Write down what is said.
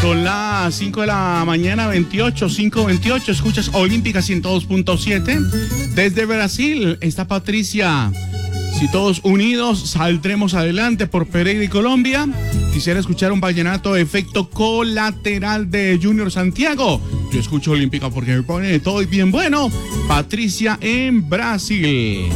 Son las 5 de la mañana, 5:28. Escuchas Olímpica 102.7. Desde Brasil está Patricia. Si todos unidos saldremos adelante por Pereira y Colombia. Quisiera escuchar un vallenato Efecto Colateral de Junior Santiago. Yo escucho Olímpica porque me pone todo bien bueno. Patricia en Brasil.